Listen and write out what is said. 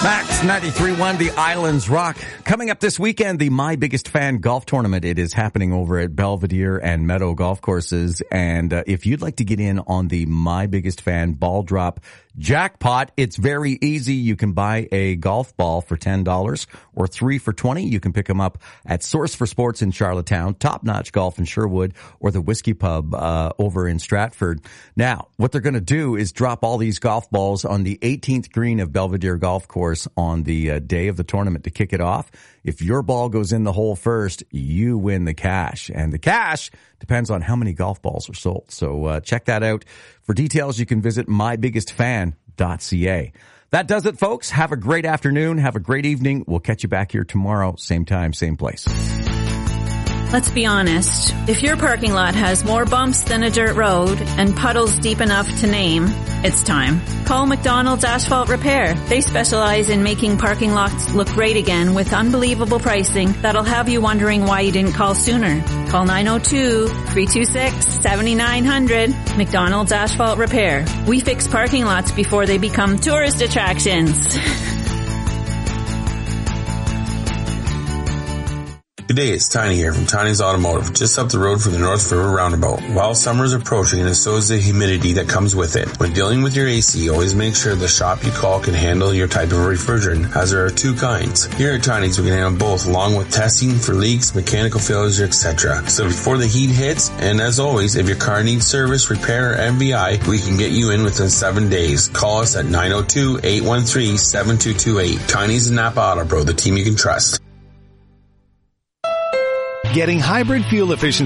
Max 93.1, the Islands Rock. Coming up this weekend, the My Biggest Fan Golf Tournament. It is happening over at Belvedere and Meadow Golf Courses. And if you'd like to get in on the My Biggest Fan Ball Drop Jackpot, it's very easy. You can buy a golf ball for $10 or 3 for $20. You can pick them up at Source for Sports in Charlottetown, Top Notch Golf in Sherwood, or the Whiskey Pub over in Stratford. Now, what they're going to do is drop all these golf balls on the 18th green of Belvedere Golf Course on the day of the tournament to kick it off. If your ball goes in the hole first, you win the cash. And the cash depends on how many golf balls are sold. So check that out. For details, you can visit mybiggestfan.ca. That does it, folks. Have a great afternoon. Have a great evening. We'll catch you back here tomorrow, same time, same place. Let's be honest. If your parking lot has more bumps than a dirt road and puddles deep enough to name, it's time. Call McDonald's Asphalt Repair. They specialize in making parking lots look great again with unbelievable pricing that'll have you wondering why you didn't call sooner. Call 902-326-7900. McDonald's Asphalt Repair. We fix parking lots before they become tourist attractions. Good day, it's Tiny here from Tiny's Automotive, just up the road from the North River Roundabout. While summer is approaching, and so is the humidity that comes with it. When dealing with your AC, always make sure the shop you call can handle your type of refrigerant, as there are two kinds. Here at Tiny's, we can handle both, along with testing for leaks, mechanical failures, etc. So before the heat hits, and as always, if your car needs service, repair, or MVI, we can get you in within 7 days. Call us at 902-813-7228. Tiny's and Napa Auto Pro, the team you can trust. Getting hybrid fuel efficient